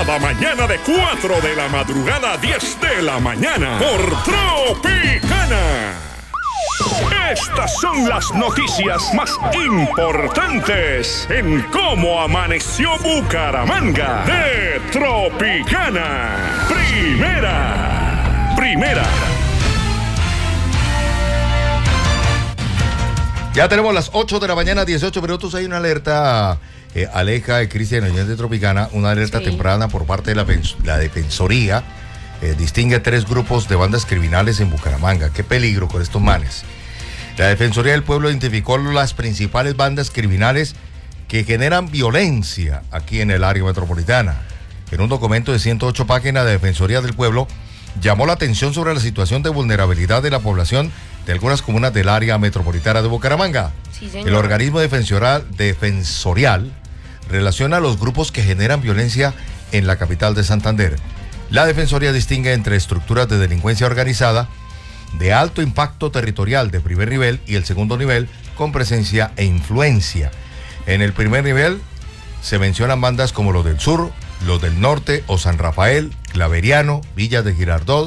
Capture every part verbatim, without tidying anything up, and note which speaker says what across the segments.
Speaker 1: Cada mañana de cuatro de la madrugada a diez de la mañana por Tropicana. Estas son las noticias más importantes en cómo amaneció Bucaramanga de Tropicana. Primera, primera.
Speaker 2: Ya tenemos las ocho de la mañana, dieciocho minutos. Hay una alerta, eh, Aleja de Cristian Núñez de Tropicana, una alerta sí. temprana por parte de la, la Defensoría. Eh, distingue tres grupos de bandas criminales en Bucaramanga. Qué peligro con estos manes. La Defensoría del Pueblo identificó las principales bandas criminales que generan violencia aquí en el área metropolitana. En un documento de ciento ocho páginas, la Defensoría del Pueblo llamó la atención sobre la situación de vulnerabilidad de la población de algunas comunas del área metropolitana de Bucaramanga. Sí, el organismo defensorial, defensorial relaciona a los grupos que generan violencia en la capital de Santander. La Defensoría distingue entre estructuras de delincuencia organizada de alto impacto territorial de primer nivel y el segundo nivel con presencia e influencia. En el primer nivel se mencionan bandas como los del sur, los del norte o San Rafael, Claveriano, Villa de Girardot,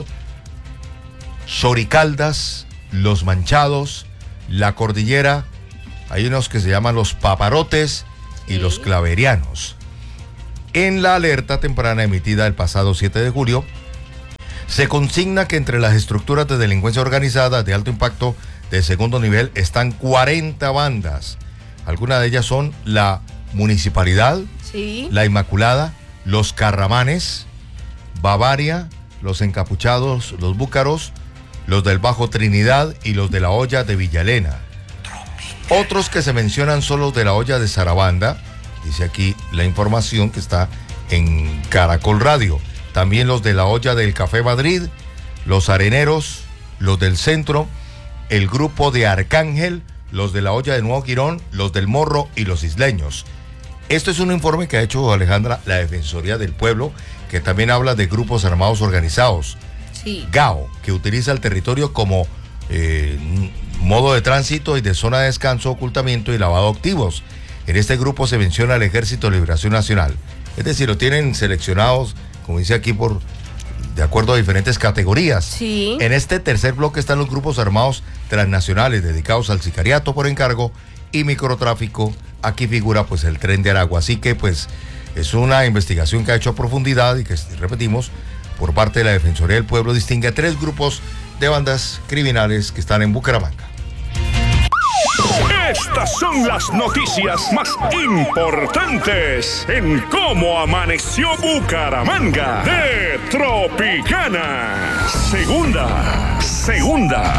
Speaker 2: Soricaldas, Los Manchados, La Cordillera. Hay unos que se llaman los Paparotes y sí. los Claverianos. En la alerta temprana emitida el pasado siete de julio, se consigna que entre las estructuras de delincuencia organizada de alto impacto de segundo nivel están cuarenta bandas. Algunas de ellas son la Municipalidad, sí. la Inmaculada, los Carramanes, Bavaria, los Encapuchados, los Búcaros, los del Bajo Trinidad y los de la Olla de Villalena. Otros que se mencionan son los de la Olla de Sarabanda, dice aquí la información que está en Caracol Radio. También los de la Olla del Café Madrid, los Areneros, los del Centro, el grupo de Arcángel, los de la Olla de Nuevo Girón, los del Morro y los Isleños. Esto es un informe que ha hecho Alejandra la Defensoría del Pueblo, que también habla de grupos armados organizados. Sí. G A O, que utiliza el territorio como eh, modo de tránsito y de zona de descanso, ocultamiento y lavado de activos. En este grupo se menciona el Ejército de Liberación Nacional. Es decir, lo tienen seleccionados, como dice aquí, por de acuerdo a diferentes categorías. Sí. En este tercer bloque están los grupos armados transnacionales dedicados al sicariato por encargo y microtráfico. Aquí figura pues el Tren de Aragua. Así que pues es una investigación que ha hecho a profundidad y que, repetimos, por parte de la Defensoría del Pueblo distingue a tres grupos de bandas criminales que están en Bucaramanga.
Speaker 1: Estas son las noticias más importantes en cómo amaneció Bucaramanga de Tropicana. Segunda, segunda.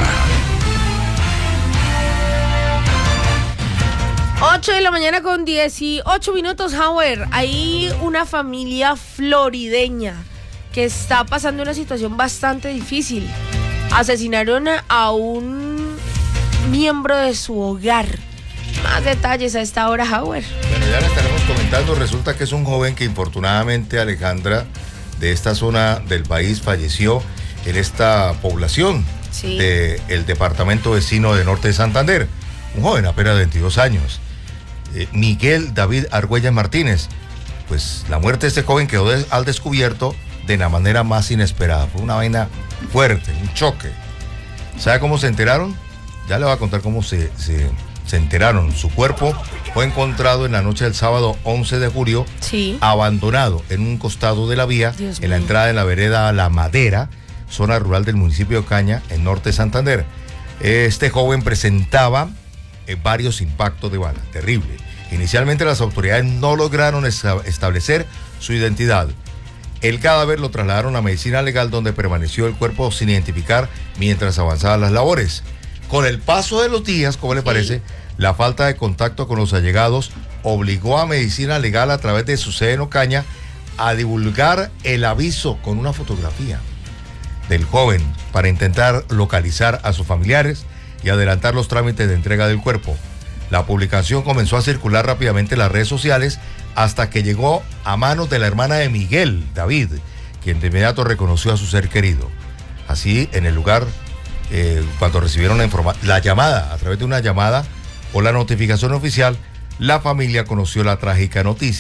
Speaker 3: ocho de la mañana con dieciocho minutos, Howard. Hay una familia florideña que está pasando una situación bastante difícil. Asesinaron a un miembro de su hogar. Más detalles a esta hora, Howard.
Speaker 2: Bueno, ya le estaremos comentando. Resulta que es un joven que infortunadamente, Alejandra, de esta zona del país falleció en esta población sí. del departamento vecino de Norte de Santander. Un joven apenas de veintidós años. Eh, Miguel David Argüelles Martínez. Pues la muerte de este joven quedó de, al descubierto de la manera más inesperada. Fue una vaina fuerte, un choque. ¿Sabe cómo se enteraron? Ya le voy a contar cómo se, se, se enteraron. Su cuerpo fue encontrado en la noche del sábado once de julio, sí. abandonado en un costado de la vía, Dios en mío. La entrada de la vereda La Madera, zona rural del municipio de Ocaña, en Norte de Santander. Este joven presentaba eh, varios impactos de bala, terrible. Inicialmente las autoridades no lograron esta- establecer su identidad. El cadáver lo trasladaron a medicina legal, donde permaneció el cuerpo sin identificar mientras avanzaban las labores. Con el paso de los días, ¿cómo le sí. parece? La falta de contacto con los allegados obligó a medicina legal a través de su sede en Ocaña a divulgar el aviso con una fotografía del joven para intentar localizar a sus familiares y adelantar los trámites de entrega del cuerpo. La publicación comenzó a circular rápidamente en las redes sociales hasta que llegó a manos de la hermana de Miguel, David, quien de inmediato reconoció a su ser querido. Así, en el lugar, eh, cuando recibieron la, informa- la llamada, a través de una llamada o la notificación oficial, la familia conoció la trágica noticia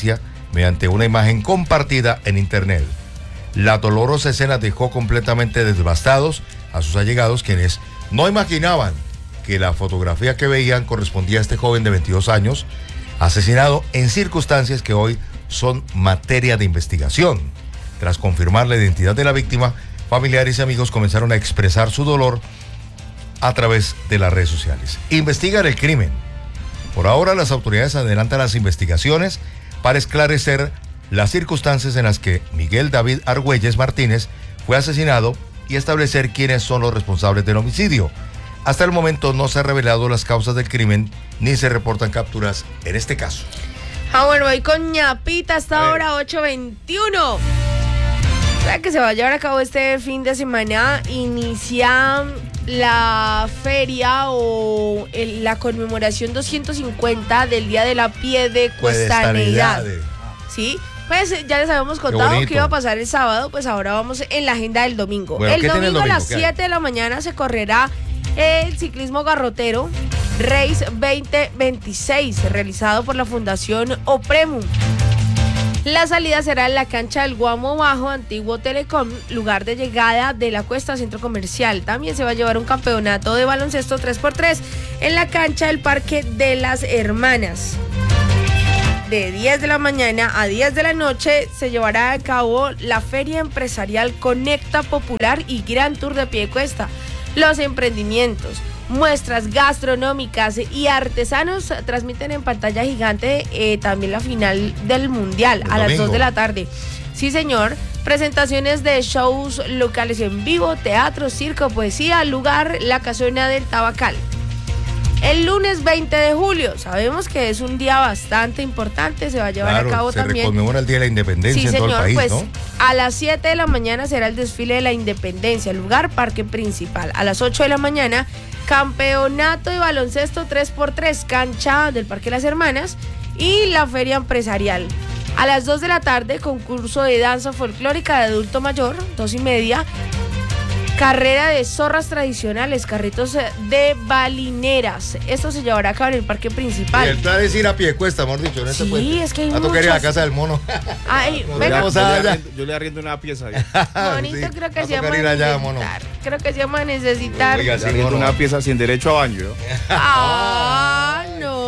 Speaker 2: mediante una imagen compartida en internet. La dolorosa escena dejó completamente devastados a sus allegados, quienes no imaginaban que la fotografía que veían correspondía a este joven de veintidós años, asesinado en circunstancias que hoy son materia de investigación. Tras confirmar la identidad de la víctima, familiares y amigos comenzaron a expresar su dolor a través de las redes sociales. Investigan el crimen. Por ahora, las autoridades adelantan las investigaciones para esclarecer las circunstancias en las que Miguel David Argüelles Martínez fue asesinado y establecer quiénes son los responsables del homicidio. Hasta el momento no se han revelado las causas del crimen ni se reportan capturas en este caso.
Speaker 3: Ah, bueno, voy con ñapita hasta ahora ocho veintiuno. ¿Sabe que se va a llevar a cabo este fin de semana? Inicia la feria o el, la conmemoración doscientos cincuenta del Día de la Piedecuestaneidad. ¿Sí? Pues ya les habíamos contado que iba a pasar el sábado, pues ahora vamos en la agenda del domingo.
Speaker 2: Bueno,
Speaker 3: el, domingo el domingo a las siete
Speaker 2: hay?
Speaker 3: de la mañana se correrá el ciclismo garrotero Race veinte veintiséis, realizado por la Fundación Opremum. La salida será en la cancha del Guamo Bajo, antiguo Telecom, lugar de llegada de la Cuesta Centro Comercial. También se va a llevar un campeonato de baloncesto tres por tres en la cancha del Parque de las Hermanas. De diez de la mañana a diez de la noche se llevará a cabo la Feria Empresarial Conecta Popular y Gran Tour de Piedecuesta. Los emprendimientos, muestras gastronómicas y artesanos transmiten en pantalla gigante eh, también la final del Mundial a las dos de la tarde. Sí, señor. Presentaciones de shows locales en vivo, teatro, circo, poesía, lugar, la casona del Tabacal. El lunes veinte de julio, sabemos que es un día bastante importante, se va a llevar
Speaker 2: claro,
Speaker 3: a cabo
Speaker 2: se
Speaker 3: también.
Speaker 2: Se conmemora el Día de la Independencia
Speaker 3: sí,
Speaker 2: en
Speaker 3: señor,
Speaker 2: todo el país,
Speaker 3: pues,
Speaker 2: ¿no?
Speaker 3: A las siete de la mañana será el desfile de la Independencia, lugar Parque Principal. A las ocho de la mañana, campeonato de baloncesto tres por tres, cancha del Parque de las Hermanas y la feria empresarial. A las dos de la tarde, concurso de danza folclórica de adulto mayor, dos y media. Carrera de zorras tradicionales, carritos de balineras. Esto se llevará a cabo en el Parque Principal.
Speaker 2: Y el plan es ir a Piedecuesta, mejor dicho, en este
Speaker 3: sí,
Speaker 2: puente.
Speaker 3: es que hay
Speaker 2: a tocar ir a la casa del mono.
Speaker 3: Ay,
Speaker 4: no,
Speaker 3: venga.
Speaker 4: yo, yo, le arriendo, yo le arriendo una pieza.
Speaker 3: Monito, sí, creo que se llama
Speaker 2: allá,
Speaker 3: necesitar.
Speaker 2: Mono.
Speaker 3: Creo que se llama necesitar.
Speaker 4: Oiga, sí, mono. Una pieza sin derecho a baño. ¿no?
Speaker 3: Ah,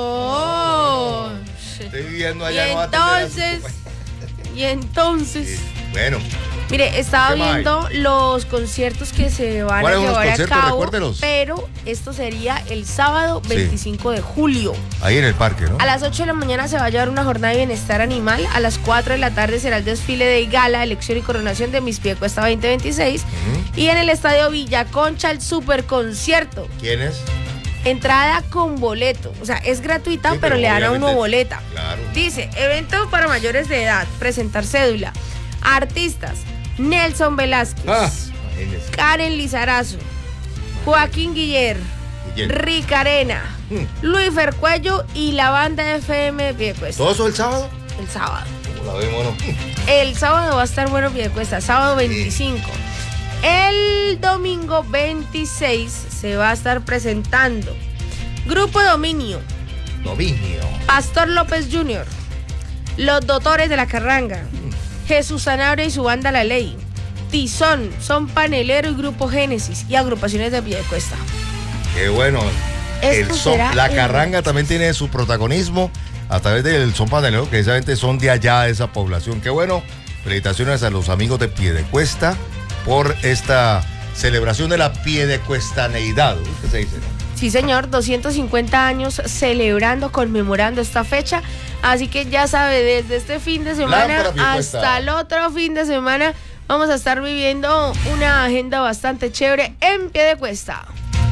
Speaker 3: no.
Speaker 2: Estoy viviendo allá.
Speaker 3: Y
Speaker 2: no
Speaker 3: entonces, y entonces.
Speaker 2: Sí, bueno.
Speaker 3: Mire, estaba viendo los conciertos que se van a llevar a cabo, pero esto sería el sábado veinticinco sí. de julio.
Speaker 2: Ahí en el parque, ¿no?
Speaker 3: A las ocho de la mañana se va a llevar una jornada de bienestar animal. A las cuatro de la tarde será el desfile de gala, elección y coronación de Miss Piedecuesta veinte veintiséis. Uh-huh. Y en el Estadio Villa Concha el super concierto.
Speaker 2: ¿Quién es?
Speaker 3: Entrada con boleto, o sea, es gratuita, sí, pero, pero le dan a uno boleta.
Speaker 2: Claro.
Speaker 3: Dice, evento para mayores de edad, presentar cédula. Artistas, Nelson Velázquez, ah, Karen Lizarazo, Joaquín Guiller, Guiller. Ricarena, hmm. Luis Fercuello y la banda F M de Piedecuesta.
Speaker 2: ¿Todo eso el sábado?
Speaker 3: El sábado.
Speaker 2: ¿Cómo la vemos, no?
Speaker 3: El sábado va a estar bueno Piedecuesta, sábado veinticinco. Sí. El domingo veintiséis se va a estar presentando Grupo Dominio.
Speaker 2: Dominio.
Speaker 3: Pastor López junior Los Doctores de la Carranga. Hmm. Jesús Sanabria y su banda La Ley, Tizón, Son Panelero y Grupo Génesis y agrupaciones de Piedecuesta.
Speaker 2: Qué bueno. El son, la el... Carranga también tiene su protagonismo a través del Son Panelero, que precisamente son de allá, de esa población. Qué bueno. Felicitaciones a los amigos de Piedecuesta por esta celebración de la piedecuestaneidad. ¿Qué se dice, no?
Speaker 3: Sí, señor, doscientos cincuenta años celebrando, conmemorando esta fecha. Así que ya sabe, desde este fin de semana hasta el otro fin de semana vamos a estar viviendo una agenda bastante chévere en Piedecuesta.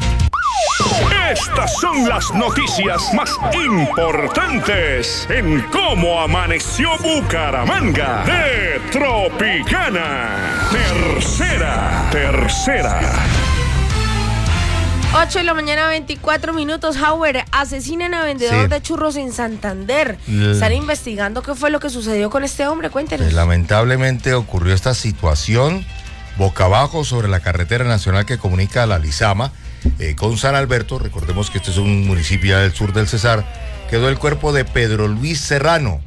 Speaker 1: Estas son las noticias más importantes en Cómo Amaneció Bucaramanga de Tropicana. Tercera, tercera.
Speaker 3: ocho de la mañana, veinticuatro minutos. Howard, asesinan a vendedor sí. de churros en Santander. L Están investigando qué fue lo que sucedió con este hombre. Cuéntenos.
Speaker 2: Pues, lamentablemente ocurrió esta situación boca abajo sobre la carretera nacional que comunica a la Lizama eh, con San Alberto. Recordemos que este es un municipio del sur del Cesar. Quedó el cuerpo de Pedro Luis Serrano,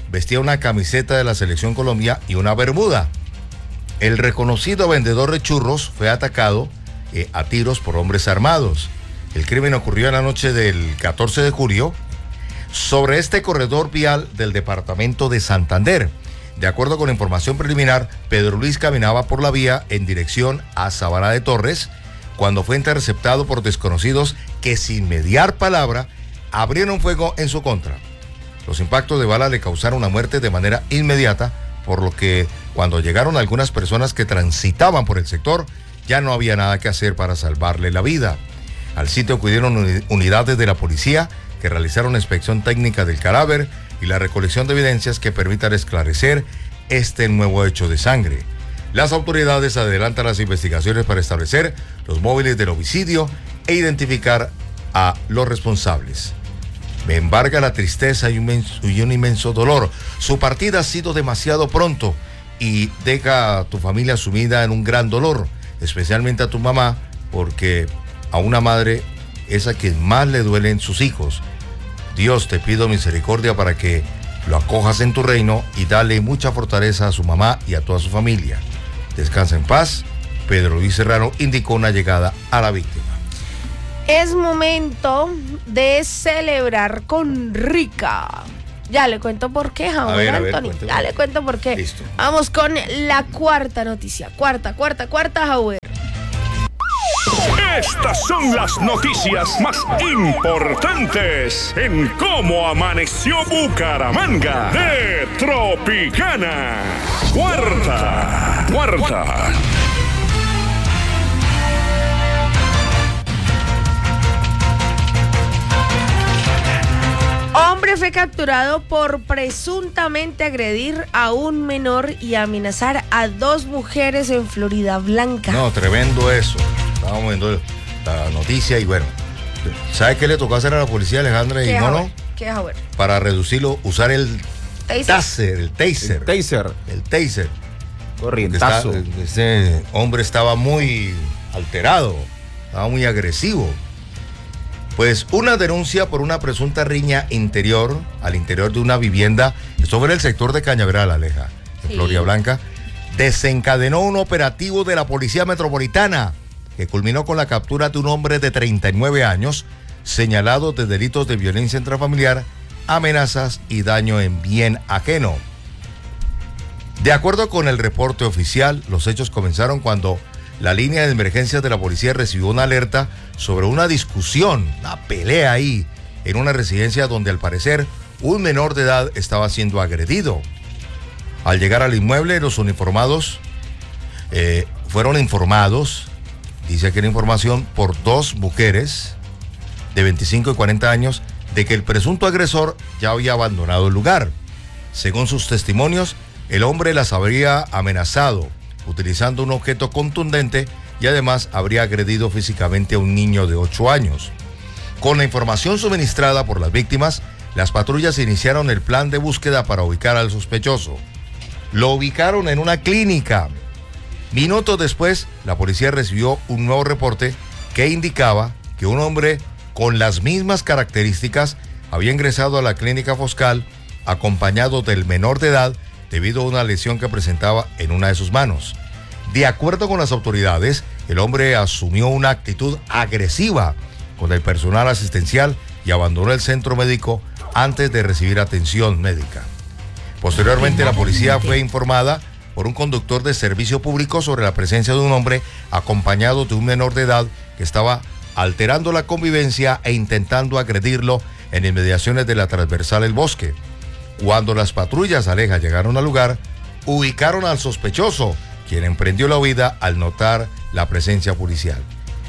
Speaker 2: vestía una camiseta de la Selección Colombia y una bermuda. El reconocido vendedor de churros fue atacado eh, a tiros por hombres armados. El crimen ocurrió en la noche del catorce de julio sobre este corredor vial del departamento de Santander. De acuerdo con la información preliminar, Pedro Luis caminaba por la vía en dirección a Sabana de Torres cuando fue interceptado por desconocidos que, sin mediar palabra, abrieron fuego en su contra. Los impactos de bala le causaron la muerte de manera inmediata, por lo que cuando llegaron algunas personas que transitaban por el sector, ya no había nada que hacer para salvarle la vida. Al sitio acudieron unidades de la policía que realizaron una inspección técnica del cadáver y la recolección de evidencias que permitan esclarecer este nuevo hecho de sangre. Las autoridades adelantan las investigaciones para establecer los móviles del homicidio e identificar a los responsables. Me embarga la tristeza y un, inmenso, y un inmenso dolor. Su partida ha sido demasiado pronto y deja a tu familia sumida en un gran dolor, especialmente a tu mamá, porque a una madre es a quien más le duelen sus hijos. Dios, te pido misericordia para que lo acojas en tu reino y dale mucha fortaleza a su mamá y a toda su familia. Descansa en paz. Pedro Luis Serrano indicó una llegada a la víctima.
Speaker 3: Es momento de celebrar con Rica. Ya le cuento por qué, Javier Anthony. Ya le cuento por qué.
Speaker 2: Listo.
Speaker 3: Vamos con la cuarta noticia. Cuarta, cuarta, cuarta, Javier.
Speaker 1: Estas son las noticias más importantes en Cómo Amaneció Bucaramanga de Tropicana. Cuarta, cuarta.
Speaker 3: Hombre fue capturado por presuntamente agredir a un menor y amenazar a dos mujeres en Florida Blanca.
Speaker 2: No, tremendo eso. Estábamos viendo la noticia y bueno, ¿sabe qué le tocó hacer a la policía, Alejandra y Mono?
Speaker 3: ¿Qué, Javier?
Speaker 2: Para reducirlo, usar el
Speaker 3: Taser.
Speaker 2: taser, el taser.
Speaker 4: El taser.
Speaker 2: El taser.
Speaker 4: Corrientazo.
Speaker 2: Está, ese hombre estaba muy alterado, estaba muy agresivo. Pues una denuncia por una presunta riña interior, al interior de una vivienda, esto fue en el sector de Cañaveral, Aleja, en
Speaker 3: Sí.
Speaker 2: Florida Blanca, desencadenó un operativo de la Policía Metropolitana que culminó con la captura de un hombre de treinta y nueve años, señalado de delitos de violencia intrafamiliar, amenazas y daño en bien ajeno. De acuerdo con el reporte oficial, los hechos comenzaron cuando la línea de emergencias de la policía recibió una alerta sobre una discusión, una pelea ahí, en una residencia donde al parecer un menor de edad estaba siendo agredido. Al llegar al inmueble, los uniformados eh, fueron informados, dice aquí la información, por dos mujeres de veinticinco y cuarenta años, de que el presunto agresor ya había abandonado el lugar. Según sus testimonios, el hombre las habría amenazado utilizando un objeto contundente y además habría agredido físicamente a un niño de ocho años. Con la información suministrada por las víctimas, las patrullas iniciaron el plan de búsqueda para ubicar al sospechoso. Lo ubicaron en una clínica. Minutos después, la policía recibió un nuevo reporte que indicaba que un hombre con las mismas características había ingresado a la clínica Foscal acompañado del menor de edad debido a una lesión que presentaba en una de sus manos. De acuerdo con las autoridades, el hombre asumió una actitud agresiva con el personal asistencial y abandonó el centro médico antes de recibir atención médica. Posteriormente, la policía fue informada por un conductor de servicio público sobre la presencia de un hombre acompañado de un menor de edad que estaba alterando la convivencia e intentando agredirlo en inmediaciones de la transversal El Bosque. Cuando las patrullas Aleja llegaron al lugar, ubicaron al sospechoso, quien emprendió la huida al notar la presencia policial.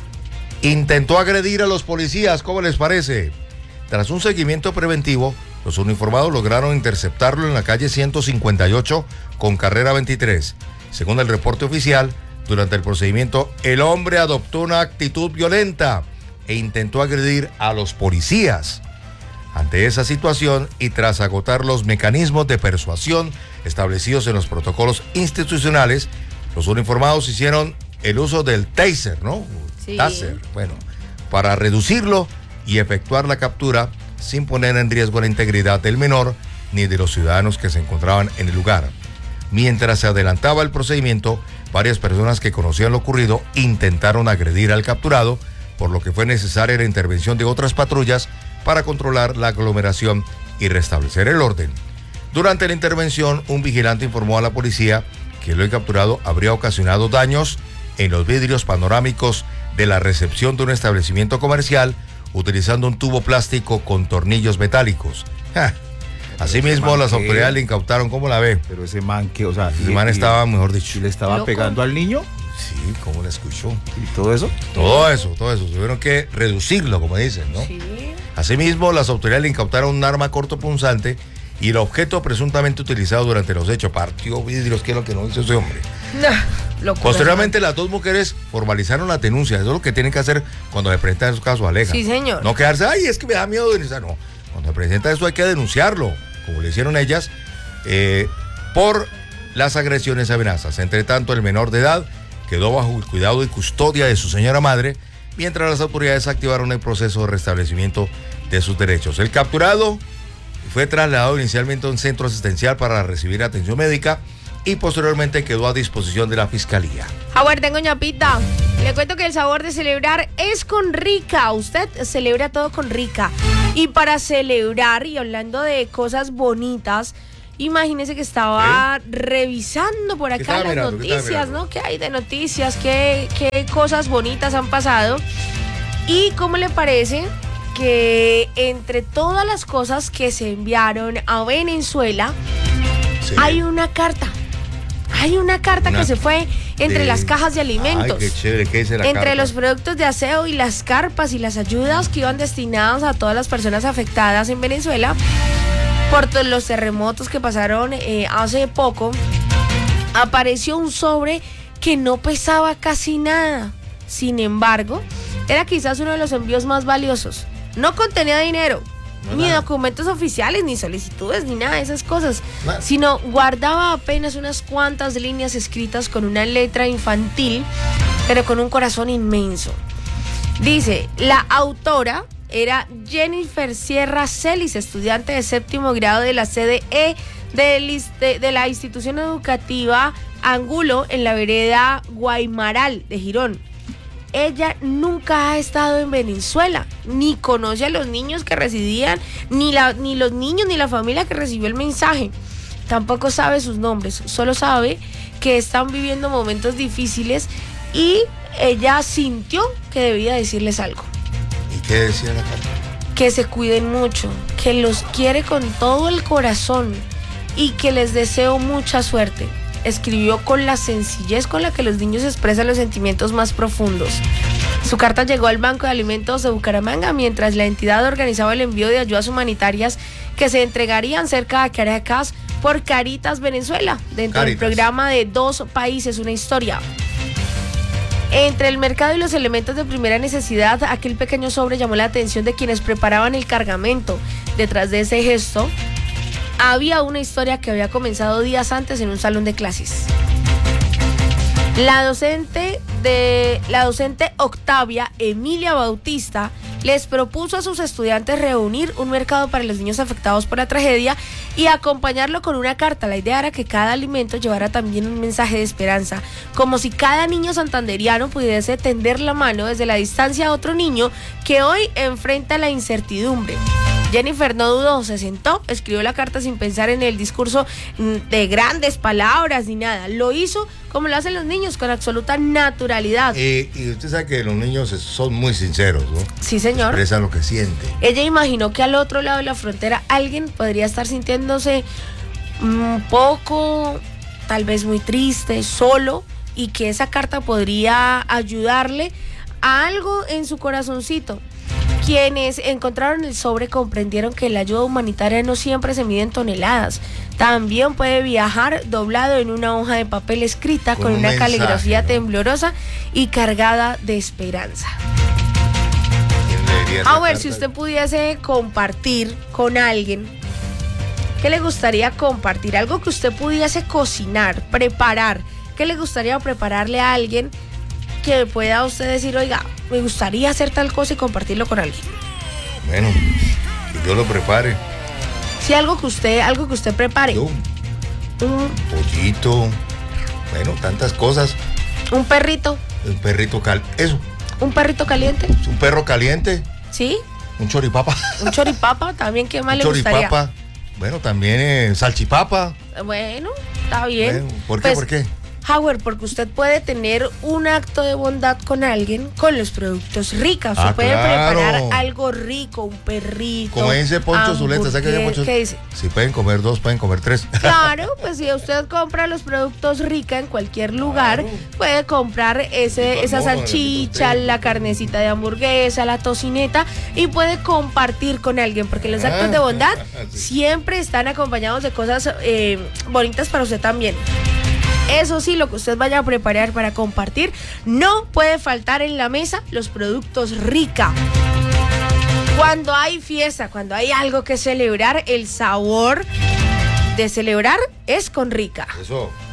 Speaker 2: Intentó agredir a los policías, ¿cómo les parece? Tras un seguimiento preventivo, los uniformados lograron interceptarlo en la calle ciento cincuenta y ocho con carrera veintitrés. Según el reporte oficial, durante el procedimiento, el hombre adoptó una actitud violenta e intentó agredir a los policías. Ante esa situación y tras agotar los mecanismos de persuasión establecidos en los protocolos institucionales, los uniformados hicieron el uso del taser, ¿no?
Speaker 3: Sí.
Speaker 2: Taser, bueno, para reducirlo y efectuar la captura sin poner en riesgo la integridad del menor ni de los ciudadanos que se encontraban en el lugar. Mientras se adelantaba el procedimiento, varias personas que conocían lo ocurrido intentaron agredir al capturado, por lo que fue necesaria la intervención de otras patrullas para controlar la aglomeración y restablecer el orden. Durante la intervención, un vigilante informó a la policía que el hoy capturado habría ocasionado daños en los vidrios panorámicos de la recepción de un establecimiento comercial utilizando un tubo plástico con tornillos metálicos. Ja. Asimismo, las autoridades le incautaron, ¿cómo la ve?
Speaker 4: Pero ese man que, o sea,
Speaker 2: Ese
Speaker 4: y-
Speaker 2: man
Speaker 4: y-
Speaker 2: estaba, mejor dicho.
Speaker 4: y le estaba
Speaker 3: Loco.
Speaker 4: pegando al niño
Speaker 2: Sí, ¿cómo la escuchó?
Speaker 4: y todo eso.
Speaker 2: Todo eso, todo eso. Tuvieron que reducirlo, como dicen, ¿no?
Speaker 3: Sí.
Speaker 2: Asimismo, las autoridades le incautaron un arma cortopunzante y el objeto presuntamente utilizado durante los hechos partió vidrios, que es lo que no hizo ese hombre.
Speaker 3: No, locura.
Speaker 2: Posteriormente, las dos mujeres formalizaron la denuncia. Eso es lo que tienen que hacer cuando se presentan esos casos, Aleja.
Speaker 3: Sí, señor.
Speaker 2: No quedarse, ay, es que me da miedo denunciar. No, cuando se presenta eso hay que denunciarlo, como le hicieron ellas, eh, por las agresiones y amenazas. Entre tanto, el menor de edad quedó bajo el cuidado y custodia de su señora madre, mientras las autoridades activaron el proceso de restablecimiento de sus derechos. El capturado fue trasladado inicialmente a un centro asistencial para recibir atención médica y posteriormente quedó a disposición de la fiscalía.
Speaker 3: Howard, tengo ñapita. Le cuento que el sabor de celebrar es con Rica. Usted celebra todo con Rica. Y para celebrar, y hablando de cosas bonitas, imagínese que estaba revisando por acá
Speaker 2: estaba
Speaker 3: las
Speaker 2: mirando? ¿Qué estaba
Speaker 3: noticias,
Speaker 2: mirando?
Speaker 3: ¿no? ¿Qué hay de noticias? ¿Qué, qué cosas bonitas han pasado? ¿Y cómo le parece que entre todas las cosas que se enviaron a Venezuela,
Speaker 2: Sí.
Speaker 3: hay una carta? Hay una carta
Speaker 2: Una
Speaker 3: que se fue entre
Speaker 2: de-
Speaker 3: las cajas de alimentos.
Speaker 2: Ay, qué chévere, ¿qué dice la
Speaker 3: Entre
Speaker 2: carta?
Speaker 3: los productos de aseo y las carpas y las ayudas que iban destinadas a todas las personas afectadas en Venezuela por todos los terremotos que pasaron eh, hace poco, apareció un sobre que no pesaba casi nada. Sin embargo, era quizás uno de los envíos más valiosos. No contenía dinero,
Speaker 2: No,
Speaker 3: ni
Speaker 2: nada.
Speaker 3: documentos oficiales, ni solicitudes, ni nada de esas cosas,
Speaker 2: Nada.
Speaker 3: sino guardaba apenas unas cuantas líneas escritas con una letra infantil, pero con un corazón inmenso. Dice, la autora era Jennifer Sierra Celis, estudiante de séptimo grado de la sede E del is- de, de la institución educativa Angulo en la vereda Guaymaral de Girón. Ella nunca ha estado en Venezuela, ni conoce a los niños que residían, ni, la, ni los niños ni la familia que recibió el mensaje. Tampoco sabe sus nombres, solo sabe que están viviendo momentos difíciles y ella sintió que debía decirles algo.
Speaker 2: ¿Y qué decía la carta?
Speaker 3: Que se cuiden mucho, que los quiere con todo el corazón y que les deseo mucha suerte. Escribió con la sencillez con la que los niños expresan los sentimientos más profundos. Su carta llegó al Banco de Alimentos de Bucaramanga mientras la entidad organizaba el envío de ayudas humanitarias que se entregarían cerca de Caracas por Caritas Venezuela, dentro del
Speaker 2: Caritas.
Speaker 3: programa de Dos Países, una historia. Entre el mercado y los elementos de primera necesidad, aquel pequeño sobre llamó la atención de quienes preparaban el cargamento. Detrás de ese gesto, había una historia que había comenzado días antes en un salón de clases. La docente de la docente Octavia Emilia Bautista les propuso a sus estudiantes reunir un mercado para los niños afectados por la tragedia y acompañarlo con una carta. La idea era que cada alimento llevara también un mensaje de esperanza, como si cada niño santanderiano pudiese tender la mano desde la distancia a otro niño que hoy enfrenta la incertidumbre. Jennifer no dudó, se sentó, escribió la carta sin pensar en el discurso de grandes palabras ni nada. Lo hizo como lo hacen los niños, con absoluta naturalidad.
Speaker 2: Eh, y usted sabe que los niños son muy sinceros, ¿no?
Speaker 3: Sí, señor.
Speaker 2: Expresan lo que sienten.
Speaker 3: Ella imaginó que al otro lado de la frontera alguien podría estar sintiéndose un poco, tal vez muy triste, solo, y que esa carta podría ayudarle a algo en su corazoncito. Quienes encontraron el sobre comprendieron que la ayuda humanitaria no siempre se mide en toneladas. También puede viajar doblado en una hoja de papel escrita
Speaker 2: Con
Speaker 3: con,
Speaker 2: un
Speaker 3: una
Speaker 2: mensaje,
Speaker 3: caligrafía
Speaker 2: ¿no?
Speaker 3: temblorosa y cargada de esperanza.
Speaker 2: ¿Quién leería esa
Speaker 3: A ver,
Speaker 2: carta?
Speaker 3: si usted pudiese compartir con alguien, ¿qué le gustaría compartir? Algo que usted pudiese cocinar, preparar. ¿Qué le gustaría prepararle a alguien que pueda usted decir, oiga, me gustaría hacer tal cosa y compartirlo con alguien?
Speaker 2: Bueno, que Dios lo prepare.
Speaker 3: Sí, algo que usted, algo que usted prepare.
Speaker 2: Yo,
Speaker 3: Un,
Speaker 2: pollito, bueno, tantas cosas.
Speaker 3: un perrito,
Speaker 2: Un perrito cal... Eso,
Speaker 3: un perrito caliente,
Speaker 2: un perro caliente,
Speaker 3: ¿sí?
Speaker 2: un choripapa.
Speaker 3: Un choripapa, también, ¿qué más
Speaker 2: Un
Speaker 3: le gustaría?
Speaker 2: choripapa. Bueno, también eh, salchipapa.
Speaker 3: Bueno, está bien.
Speaker 2: Bueno, ¿por qué?
Speaker 3: Pues,
Speaker 2: ¿Por qué?
Speaker 3: Howard, porque usted puede tener un acto de bondad con alguien con los productos ricos. Usted
Speaker 2: Ah,
Speaker 3: puede
Speaker 2: claro.
Speaker 3: preparar algo rico, un perrito.
Speaker 2: Como dice Poncho Zuleta, ¿sabes qué dice Poncho?
Speaker 3: ¿Qué dice?
Speaker 2: Si pueden comer dos, pueden comer tres.
Speaker 3: Claro, pues si usted compra los productos rica en cualquier lugar,
Speaker 2: Claro.
Speaker 3: puede comprar ese,
Speaker 2: Sí,
Speaker 3: esa
Speaker 2: vamos,
Speaker 3: salchicha,
Speaker 2: Alejandro,
Speaker 3: la carnecita de hamburguesa, la tocineta y puede compartir con alguien, porque los actos
Speaker 2: Ah,
Speaker 3: de bondad
Speaker 2: sí.
Speaker 3: siempre están acompañados de cosas eh, bonitas para usted también. Eso sí, lo que usted vaya a preparar para compartir, no puede faltar en la mesa los productos rica. Cuando hay fiesta, cuando hay algo que celebrar, el sabor de celebrar es con rica.
Speaker 2: Eso.